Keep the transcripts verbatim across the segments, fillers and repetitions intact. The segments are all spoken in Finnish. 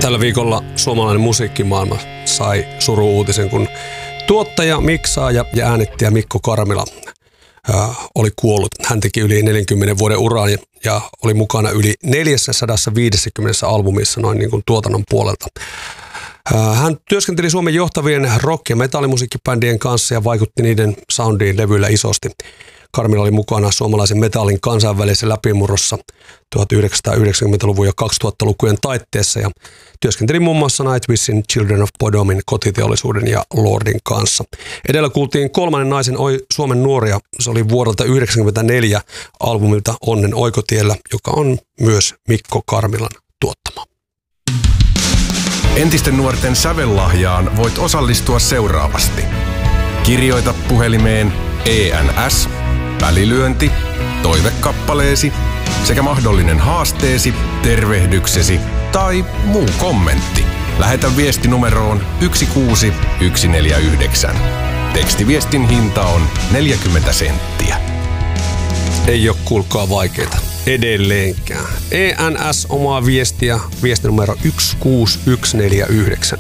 Tällä viikolla suomalainen musiikkimaailma sai suru-uutisen, kun tuottaja, miksaaja ja äänittäjä Mikko Karmila ää, oli kuollut. Hän teki yli neljänkymmenen vuoden uran ja, ja oli mukana yli neljäsataaviisikymmentä albumissa noin niin kuin tuotannon puolelta. Ää, hän työskenteli Suomen johtavien rock- ja metallimusiikkibändien kanssa ja vaikutti niiden soundiin levyillä isosti. Karmila oli mukana suomalaisen metallin kansainvälisessä läpimurrossa tuhatyhdeksänsataayhdeksänkymmentäluvun ja kaksituhattalukujen taitteessa ja työskenteli muun muassa Nightwishin, Children of Bodomin, Kotiteollisuuden ja Lordin kanssa. Edellä kuultiin Kolmannen naisen oi Suomen nuoria. Se oli vuodelta yhdeksänkymmentäneljä albumilta Onnen oikotiellä, joka on myös Mikko Karmilan tuottama. Entisten nuorten sävellahjaan voit osallistua seuraavasti. Kirjoita puhelimeen E N S, välilyönti, toivekappaleesi sekä mahdollinen haasteesi, tervehdyksesi tai muu kommentti. Lähetä viesti numeroon yksi kuusi yksi neljä yhdeksän. Tekstiviestin hinta on neljäkymmentä senttiä. Ei ole kuulkaa vaikeita. Edelleenkään. E N S omaa viestiä, viestinumero yksi kuusi yksi neljä yhdeksän.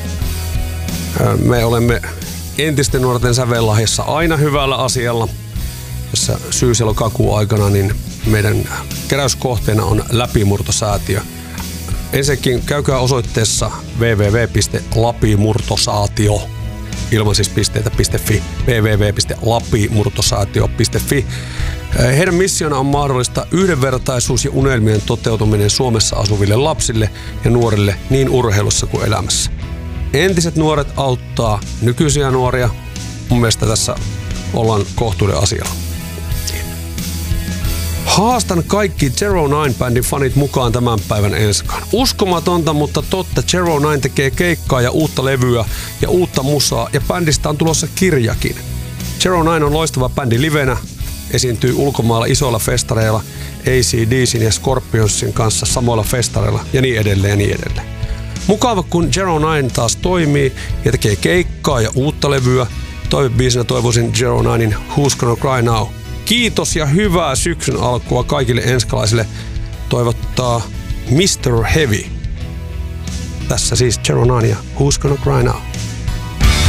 Me olemme entisten nuorten sävellahjassa aina hyvällä asialla. Tässä syys-elokakuun aikana niin meidän keräyskohteena on Läpimurtosäätiö. Ensinnäkin käykää osoitteessa double-u double-u double-u piste lapimurtosaatio ilman siis pisteitä.fi double-u double-u double-u piste lapimurtosaatio piste fi. Heidän missiona on mahdollista yhdenvertaisuus ja unelmien toteutuminen Suomessa asuville lapsille ja nuorille niin urheilussa kuin elämässä. Entiset nuoret auttaa nykyisiä nuoria. Mun mielestä tässä ollaan kohtuuden asialla. Haastan kaikki Zero Nine-bändin fanit mukaan tämän päivän enskaan. Uskomatonta, mutta totta, Zero Nine tekee keikkaa ja uutta levyä ja uutta musaa ja bändistä on tulossa kirjakin. Zero Nine on loistava bändi livenä, esiintyy ulkomailla isoilla festareilla, A C D C:n ja Scorpionsin kanssa samoilla festareilla ja niin edelleen ja niin edelleen. Mukava, kun Zero Nine taas toimii ja tekee keikkaa ja uutta levyä. Toivebiisinä toivoisin Zero Ninein Who's Gonna Cry Now. Kiitos ja hyvää syksyn alkua kaikille enskalaisille. Toivottaa mister Heavy. Tässä siis Zero Nine ja Who's Gonna Cry Now.